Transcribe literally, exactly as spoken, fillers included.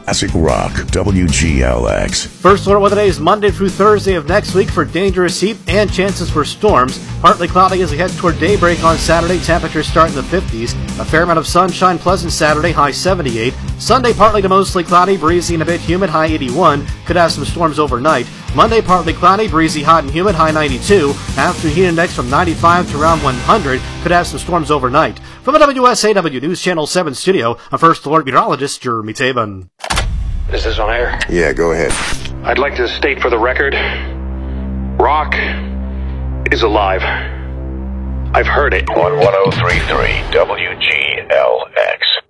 Classic Rock, W G L X. First alert weather days Monday through Thursday of next week for dangerous heat and chances for storms. Partly cloudy as we head toward daybreak on Saturday. Temperatures start in the fifties. A fair amount of sunshine, pleasant Saturday, high seventy-eight. Sunday partly to mostly cloudy, breezy and a bit humid, high eighty-one. Could have some storms overnight. Monday partly cloudy, breezy, hot and humid, high ninety-two. Afternoon heat index from ninety-five to around one hundred. Could have some storms overnight. From the W S A W News Channel seven studio, I'm First Alert meteorologist Jeremy Taban. Is this on air? Yeah, go ahead. I'd like to state for the record, rock is alive. I've heard it. On one oh three point three W G L X.